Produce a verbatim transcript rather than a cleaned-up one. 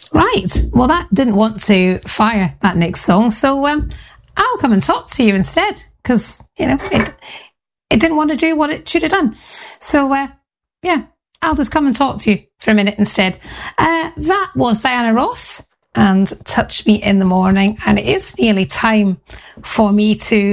Right, well that didn't want to fire that next song, so um, I'll come and talk to you instead, because, you know, it it didn't want to do what it should have done. So, uh, yeah, I'll just come and talk to you for a minute instead. Uh, that was Diana Ross and Touch Me in the Morning, and it is nearly time for me to